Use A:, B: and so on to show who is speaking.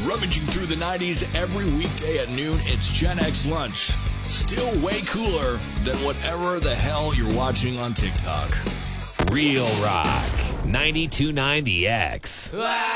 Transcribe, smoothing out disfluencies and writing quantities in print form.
A: Rummaging through the 90s every weekday at noon, it's Gen X Lunch. Still way cooler than whatever the hell you're watching on TikTok.
B: Real Rock 92.9 The X.